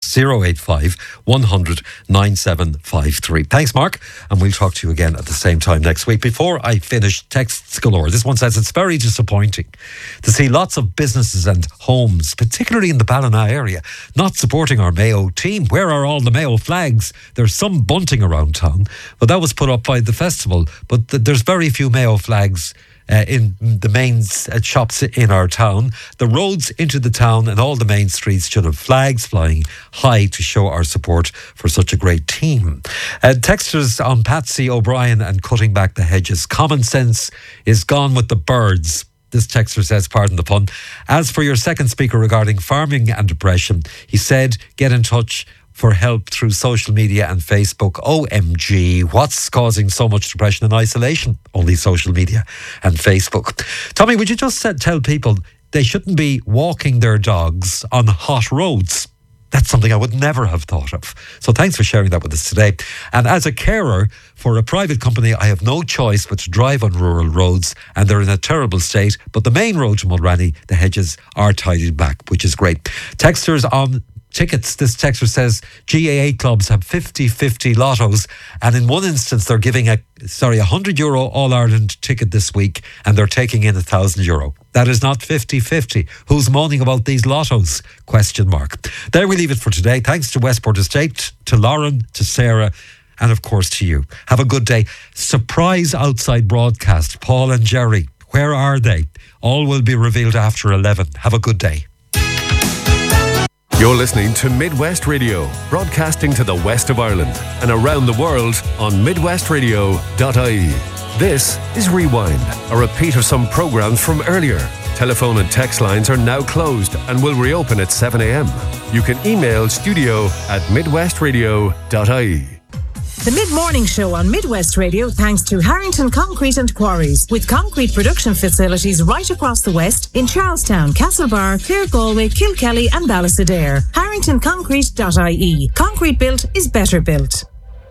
085 100 9753. Thanks, Mark, and we'll talk to you again at the same time next week. Before I finish, texts galore. This one says it's very disappointing to see lots of businesses and homes, particularly in the Ballina area, not supporting our Mayo team. Where are all the Mayo flags? There's some bunting around town, but that was put up by the festival. But there's very few Mayo flags in the main shops in our town. The roads into the town and all the main streets should have flags flying high to show our support for such a great team. Texters on Patsy O'Brien and cutting back the hedges. Common sense is gone with the birds. This texter says, pardon the pun. As for your second speaker regarding farming and depression, he said, get in touch for help through social media and Facebook. OMG, what's causing so much depression and isolation? Only social media and Facebook. Tommy, would you just tell people they shouldn't be walking their dogs on hot roads? That's something I would never have thought of. So thanks for sharing that with us today. And as a carer for a private company, I have no choice but to drive on rural roads, and they're in a terrible state. But the main road to Mulranny, the hedges are tidied back, which is great. Texters on tickets. This texter says GAA clubs have 50-50 lottos, and in one instance they're giving a €100 All-Ireland ticket this week, and they're taking in €1,000. That is not 50-50. Who's moaning about these lottos? ? There we leave it for today. Thanks to Westport Estate, to Lauren, to Sarah, and of course to you. Have a good day. Surprise outside broadcast. Paul and Jerry, where are they? All will be revealed after 11. Have a good day. You're listening to Midwest Radio, broadcasting to the west of Ireland and around the world on midwestradio.ie. This is Rewind, a repeat of some programmes from earlier. Telephone and text lines are now closed and will reopen at 7 a.m. You can email studio@midwestradio.ie. The Mid-Morning Show on Midwest Radio thanks to Harrington Concrete and Quarries, with concrete production facilities right across the west in Charlestown, Castlebar, Clare, Galway, Kilkelly and Ballysadair. HarringtonConcrete.ie. Concrete built is better built.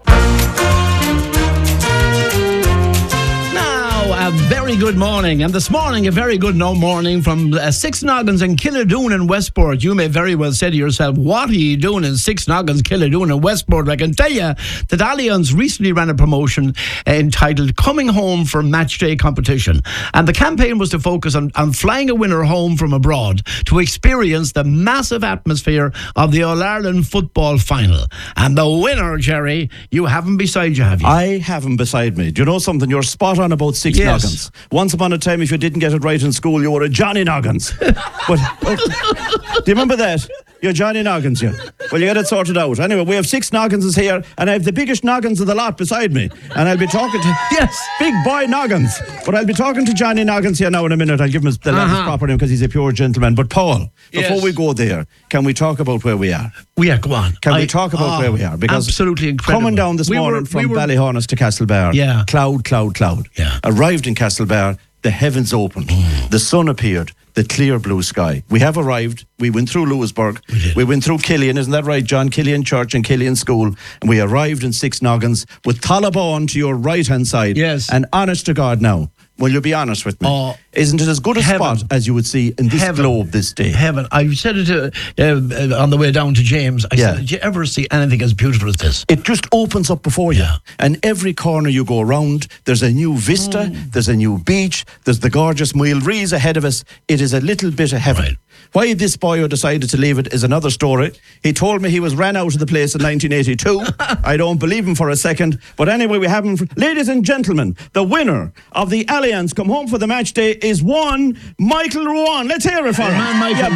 A very good morning, and this morning a very good morning from Six Noggins in Killadoon and Westport. You may very well say to yourself, what are you doing in Six Noggins, Killadoon and Westport? I can tell you that Allianz recently ran a promotion entitled Coming Home for Match Day Competition, and the campaign was to focus on flying a winner home from abroad to experience the massive atmosphere of the All-Ireland football final. And the winner, Jerry, you haven't beside you, have you? I haven't beside me. Do you know something? You're spot on about Six Noggins. Once upon a time, if you didn't get it right in school, you were a Johnny Noggins. but do you remember that? You're Johnny Noggins, you. Well, you get it sorted out. Anyway, we have Six Nogginses here, and I have the biggest noggins of the lot beside me. And I'll be talking to... Yes, big boy Noggins. But I'll be talking to Johnny Noggins here now in a minute. I'll give him the latest proper name because he's a pure gentleman. But Paul, before we go there, can we talk about where we are? Go on. Can we talk about where we are? Because absolutely incredible. Coming down this morning from Ballyhonus to Castlebar, cloud. Yeah. Arrived in Castlebar, the heavens opened. The sun appeared. The clear blue sky. We have arrived. We went through Lewisburg. We went through Killian, isn't that right, John? Killian Church and Killian School. And we arrived in Six Noggins with Tallabon to your right-hand side. Yes. And honest to God now, will you be honest with me? Isn't it as good a spot as you would see in this globe this day? Heaven. I said it on the way down to James. I said, did you ever see anything as beautiful as this? It just opens up before you. And every corner you go around, there's a new vista, there's a new beach, there's the gorgeous Moyle Rees ahead of us. It is a little bit of heaven. Right. Why this boy decided to leave it is another story. He told me he was ran out of the place in 1982. I don't believe him for a second. But anyway, we have him. Ladies and gentlemen, the winner of the Allianz Come Home for the Match Day is one Michael Ruan. Let's hear it for him. Michael.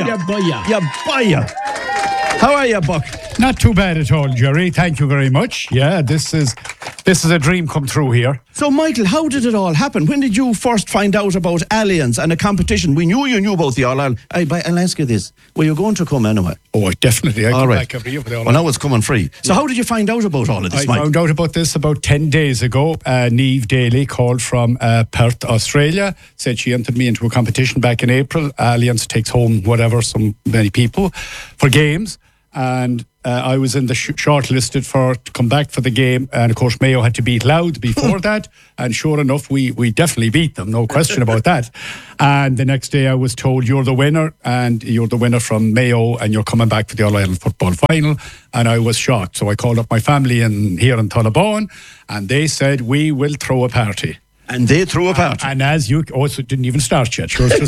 Yeah. How are you, Buck? Not too bad at all, Jerry. Thank you very much. Yeah, this is a dream come true here. So, Michael, how did it all happen? When did you first find out about Allianz and a competition? We knew you knew about the All-Ireland. I'll ask you this. Were you going to come anyway? Oh, definitely. I come back every year for the All-Ireland. Well, now it's coming free. So how did you find out about all of this, Mike? I found out about this about 10 days ago. Niamh Daly called from Perth, Australia, said she entered me into a competition back in April. Allianz takes home many people for games. And I was in the shortlisted to come back for the game, and of course Mayo had to beat Louth before that, and sure enough we definitely beat them, no question about that. And the next day I was told, you're the winner, and you're the winner from Mayo, and you're coming back for the All-Ireland football final. And I was shocked, so I called up my family here in Tullabone, and they said, we will throw a party. And they threw a party. And as you... Oh, so it didn't even start yet. Sure,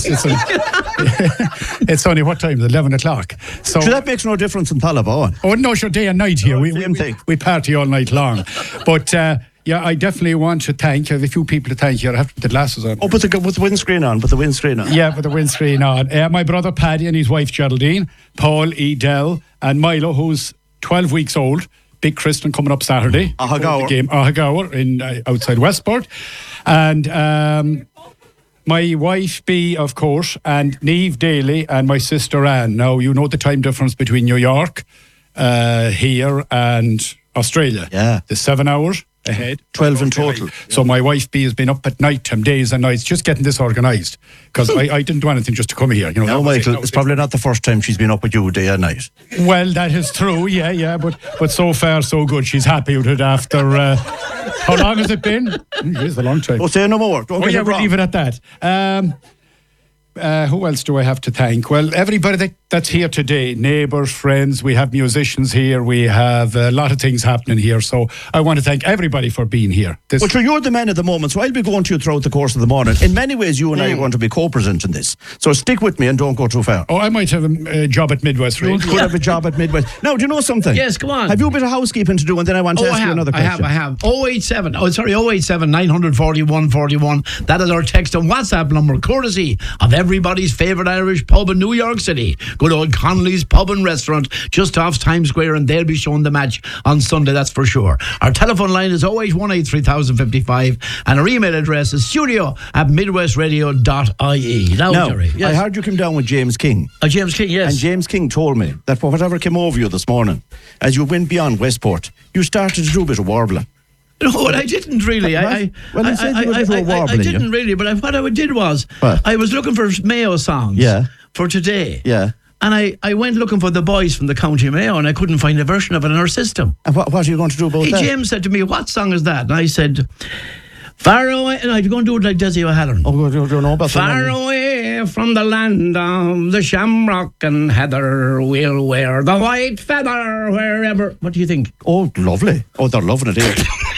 it's only what time? 11 o'clock. So that makes no difference in Tullabone. Oh, no, sure, day and night here. Same thing. We party all night long. But, yeah, I definitely want to thank... I have a few people to thank here. I have to put the glasses on. Oh, with the windscreen on. Yeah, with the windscreen on. My brother Paddy and his wife Geraldine, Paul Edel, and Milo, who's 12 weeks old. Big Christian coming up Saturday. Ahagaur. The game Ahagaur in outside Westport. And my wife Bea, of course, and Niamh Daly and my sister Anne. Now, you know the time difference between New York, here, and Australia. Yeah. The 7 hours ahead. 12 in total. So my wife Bea has been up at night time, days and nights, just getting this organised. Because I didn't do anything just to come here. You know, no, Michael, it's probably not the first time she's been up with you day and night. Well, that is true, yeah. But so far, so good. She's happy with it after... how long has it been? It's a long time. Oh, say no more. Don't get it we'll wrong. leave it at that. Who else do I have to thank? Well, everybody that's here today, neighbours, friends, we have musicians here, we have a lot of things happening here, so I want to thank everybody for being here. Well, sure, you're the man at the moment, so I'll be going to you throughout the course of the morning. In many ways, you and I are going to be co-presenting this, so stick with me and don't go too far. Oh, I might have a job at Midwest Radio. You could have a job at Midwest. Now, do you know something? Yes, come on. Have you a bit of housekeeping to do, and then I want to ask you another question? I have. 087 941 41. That is our text and WhatsApp number, courtesy of everybody's favourite Irish pub in New York City. Good old Connolly's Pub and Restaurant, just off Times Square, and they'll be showing the match on Sunday, that's for sure. Our telephone line is 0818 3055, and our email address is studio@midwestradio.ie. Now, Jerry, yes. I heard you came down with James King. James King, yes. And James King told me that for whatever came over you this morning, as you went beyond Westport, you started to do a bit of warbling. No, I didn't really. I didn't really, but what I did was, I was looking for Mayo songs for today. Yeah. And I went looking for The Boys from the County Mayo, and I couldn't find a version of it in our system. And what are you going to do about that? James said to me, what song is that? And I said, Far away, and I'm going to do it like Desi O'Halloran. Oh, you don't know about Far away from the land of the shamrock and heather, we'll wear the white feather wherever. What do you think? Oh, lovely. Oh, they're loving it here.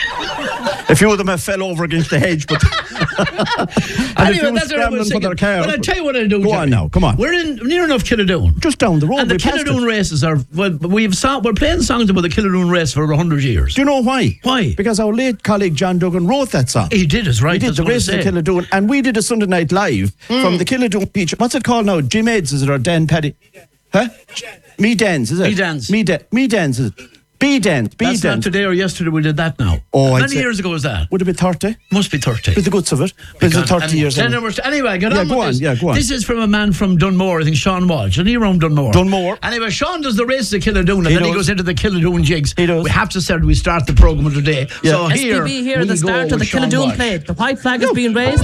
A few of them have fell over against the hedge, but anyway, that's what I was saying. Well, I'll tell you what I'll do. Go on now, come on. We're near enough Killadoon. Just down the road. And the Killadoon races are, we're playing songs about the Killadoon race for 100 years. Do you know why? Why? Because our late colleague John Duggan wrote that song. He did, it's right. He did the race in Killadoon, and we did a Sunday night live from the Killadoon beach. What's it called now? Jim Eds, is it, or Dan Paddy? Huh? Me Dance, is it? Me Dance. Me Dance, is it? B-Dance. That's not today or yesterday we did that now. Oh, how many years ago was that? Would it be 30? Must be 30. With the guts of it. It's 30 years ago. Anyway, get on with this. Yeah, go on. This is from a man from Dunmore, I think Sean Walsh. And he around Dunmore. Anyway, Sean does the races at Killadoon, and then he goes into the Killadoon jigs. He does. We have to say we start the programme today. So here, at the start of the Killadoon plate, the white flag is being raised.